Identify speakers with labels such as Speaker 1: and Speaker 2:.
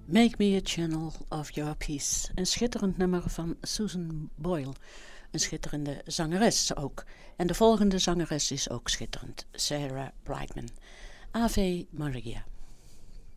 Speaker 1: Make Me a Channel of Your Peace. Een schitterend nummer van Susan Boyle. Een schitterende zangeres ook. En de volgende zangeres is ook schitterend. Sarah Brightman. Ave Maria.